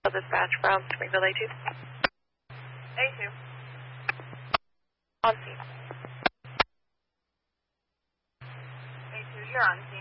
Dispatch from Springville A2. A2. On scene. A2, you're on scene.